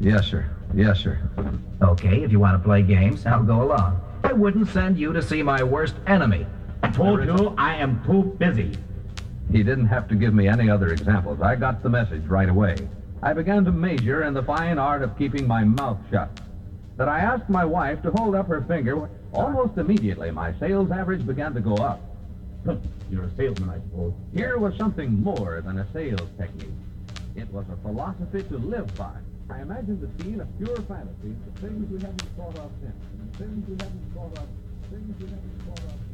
Yes, sir. Yes, sir. Okay, if you want to play games, I'll go along. I wouldn't send you to see my worst enemy. I told you I am too busy. He didn't have to give me any other examples. I got the message right away. I began to major in the fine art of keeping my mouth shut. That I asked my wife to hold up her finger. Almost immediately, my sales average began to go up. You're a salesman, I suppose. Here was something more than a sales technique. It was a philosophy to live by. I imagined the scene of pure fantasy, the things we haven't thought of since, and the things we haven't thought of, things we haven't thought of.